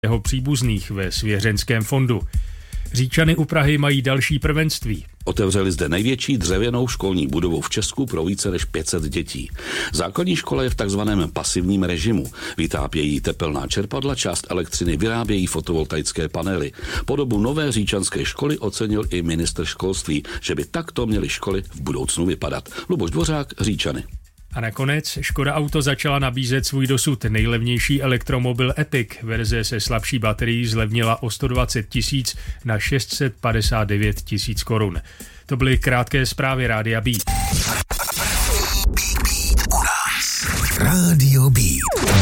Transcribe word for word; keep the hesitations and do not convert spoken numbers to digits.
jeho příbuzných ve svěřenském fondu. Říčany u Prahy mají další prvenství. Otevřeli zde největší dřevěnou školní budovu v Česku pro více než pět set dětí. Základní škola je v takzvaném pasivním režimu. Vytápějí tepelná čerpadla, část elektřiny vyrábějí fotovoltaické panely. Podobu nové říčanské školy ocenil i ministr školství, že by takto měly školy v budoucnu vypadat. Luboš Dvořák, Říčany. A nakonec Škoda Auto začala nabízet svůj dosud nejlevnější elektromobil Epic. Verze se slabší baterií zlevnila o sto dvacet tisíc na šest set padesát devět tisíc korun. To byly krátké zprávy Rádia Beat. Rádio Beat.